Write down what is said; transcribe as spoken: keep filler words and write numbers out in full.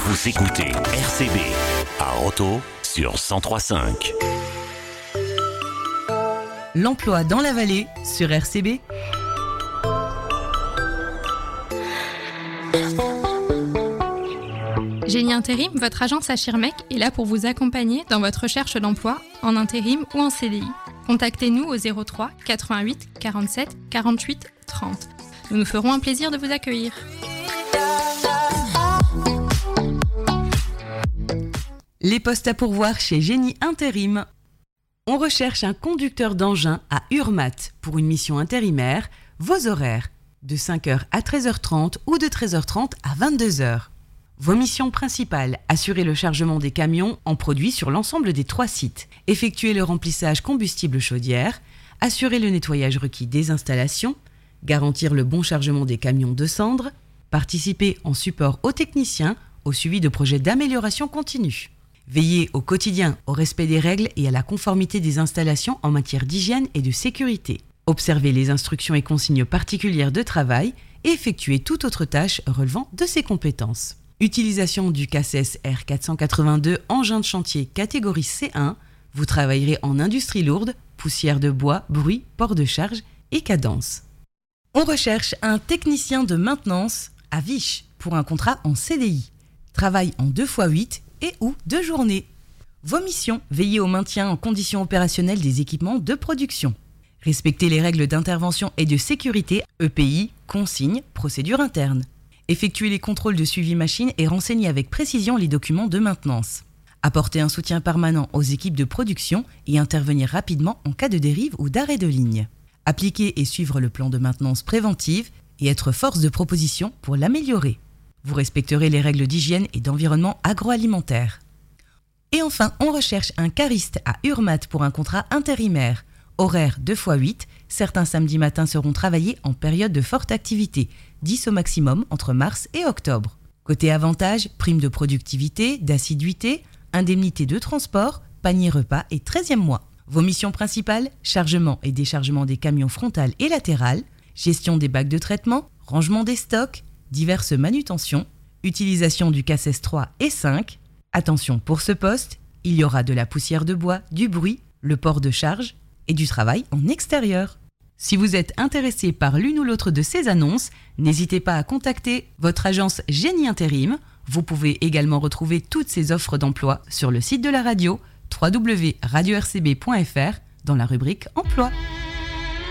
Vous écoutez R C B à Roto sur cent trois virgule cinq. L'emploi dans la vallée sur R C B. Génie Intérim, votre agence à Schirmeck est là pour vous accompagner dans votre recherche d'emploi en intérim ou en C D I. Contactez-nous au zéro trois quatre-vingt-huit quarante-sept quarante-huit trente. Nous nous ferons un plaisir de vous accueillir. Les postes à pourvoir chez Génie Intérim. On recherche un conducteur d'engin à Urmat pour une mission intérimaire. Vos horaires, de cinq heures à treize heures trente ou de treize heures trente à vingt-deux heures. Vos missions principales, assurer le chargement des camions en produits sur l'ensemble des trois sites, effectuer le remplissage combustible chaudière, assurer le nettoyage requis des installations, garantir le bon chargement des camions de cendres, participer en support aux techniciens au suivi de projets d'amélioration continue. Veiller au quotidien au respect des règles et à la conformité des installations en matière d'hygiène et de sécurité. Observer les instructions et consignes particulières de travail et effectuer toute autre tâche relevant de ses compétences. Utilisation du C A S S R quatre cent quatre-vingt-deux engin de chantier catégorie C un. Vous travaillerez en industrie lourde, poussière de bois, bruit, port de charge et cadence. On recherche un technicien de maintenance à Viche pour un contrat en C D I. Travail en deux fois huit et ou deux journées. Vos missions, veiller au maintien en conditions opérationnelles des équipements de production. Respecter les règles d'intervention et de sécurité, E P I, consignes, procédures internes. Effectuer les contrôles de suivi machine et renseigner avec précision les documents de maintenance. Apporter un soutien permanent aux équipes de production et intervenir rapidement en cas de dérive ou d'arrêt de ligne. Appliquer et suivre le plan de maintenance préventive et être force de proposition pour l'améliorer. Vous respecterez les règles d'hygiène et d'environnement agroalimentaire. Et enfin, on recherche un cariste à Urmat pour un contrat intérimaire. Horaire deux fois huit, certains samedis matins seront travaillés en période de forte activité, dix au maximum entre mars et octobre. Côté avantages, prime de productivité, d'assiduité, indemnité de transport, panier repas et treizième mois. Vos missions principales, chargement et déchargement des camions frontal et latéral, gestion des bacs de traitement, rangement des stocks, diverses manutentions, utilisation du C A S S trois et cinq. Attention pour ce poste, il y aura de la poussière de bois, du bruit, le port de charge et du travail en extérieur. Si vous êtes intéressé par l'une ou l'autre de ces annonces, n'hésitez pas à contacter votre agence Génie Intérim. Vous pouvez également retrouver toutes ces offres d'emploi sur le site de la radio w w w point radio r c b point f r dans la rubrique Emploi.